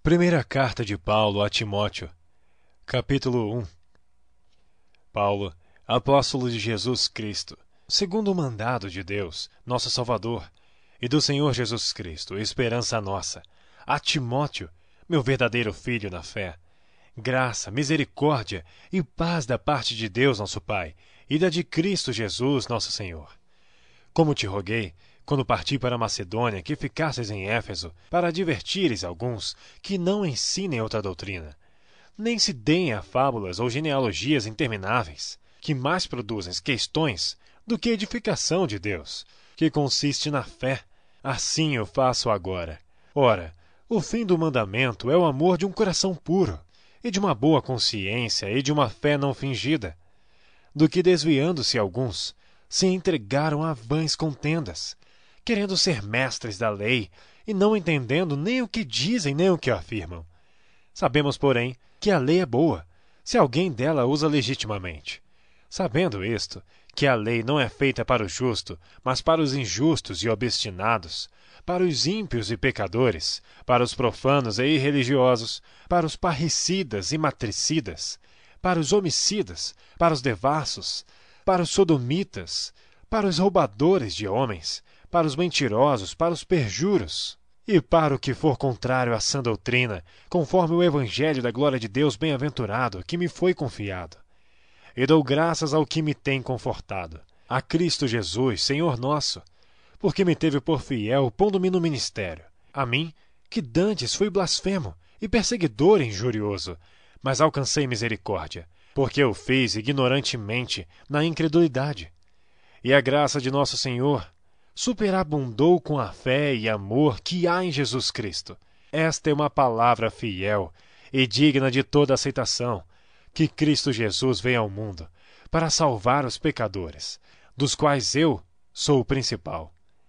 Primeira carta de Paulo a Timóteo, capítulo 1. Paulo, apóstolo de Jesus Cristo, segundo o mandado de Deus, nosso Salvador, e do Senhor Jesus Cristo, esperança nossa, a Timóteo, meu verdadeiro filho na fé, graça, misericórdia e paz da parte de Deus nosso Pai, e da de Cristo Jesus nosso Senhor. Como te roguei, quando parti para a Macedônia, que ficasses em Éfeso, para advertires alguns que não ensinem outra doutrina, nem se deem a fábulas ou genealogias intermináveis, que mais produzem questões do que edificação de Deus, que consiste na fé. Assim eu faço agora. Ora, o fim do mandamento é o amor de um coração puro, e de uma boa consciência e de uma fé não fingida, do que desviando-se alguns, se entregaram a vãs contendas, querendo ser mestres da lei e não entendendo nem o que dizem nem o que afirmam. Sabemos, porém, que a lei é boa, se alguém dela usa legitimamente. Sabendo isto, que a lei não é feita para o justo, mas para os injustos e obstinados, para os ímpios e pecadores, para os profanos e irreligiosos, para os parricidas e matricidas, para os homicidas, para os devassos, para os sodomitas, para os roubadores de homens, para os mentirosos, para os perjuros, e para o que for contrário à sã doutrina, conforme o evangelho da glória de Deus bem-aventurado que me foi confiado. E dou graças ao que me tem confortado, a Cristo Jesus, Senhor nosso, porque me teve por fiel, pondo-me no ministério, a mim, que dantes fui blasfemo e perseguidor injurioso, mas alcancei misericórdia, porque eu fiz ignorantemente na incredulidade. E a graça de nosso Senhor superabundou com a fé e amor que há em Jesus Cristo. Esta é uma palavra fiel e digna de toda aceitação, que Cristo Jesus veio ao mundo para salvar os pecadores, dos quais eu sou o principal.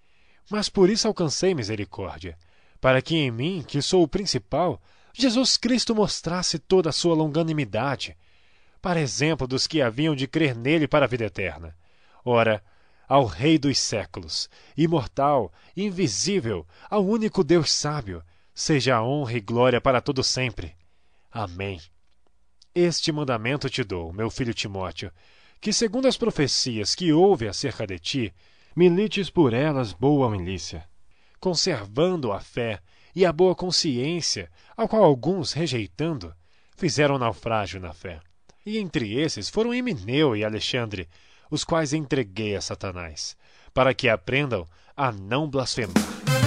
Mas por isso alcancei misericórdia, para que em mim, que sou o principal, Jesus Cristo mostrasse toda a sua longanimidade, para exemplo dos que haviam de crer nele para a vida eterna. Ora, ao Rei dos séculos, imortal, invisível, ao único Deus sábio, seja a honra e glória para todo sempre. Amém. Este mandamento te dou, meu filho Timóteo, que segundo as profecias que houve acerca de ti, milites por elas boa milícia, conservando a fé e a boa consciência, ao qual alguns, rejeitando, fizeram naufrágio na fé. E entre esses foram Himeneu e Alexandre, os quais entreguei a Satanás, para que aprendam a não blasfemar.